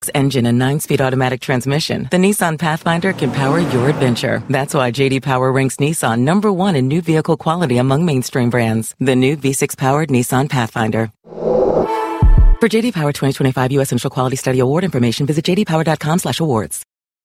engine and 9-speed automatic transmission, the Nissan Pathfinder can power your adventure. That's why J.D. Power ranks Nissan #1 in new vehicle quality among mainstream brands. The new V6-powered Nissan Pathfinder. For J.D. Power 2025 U.S. Initial Quality Study Award information, visit jdpower.com/awards.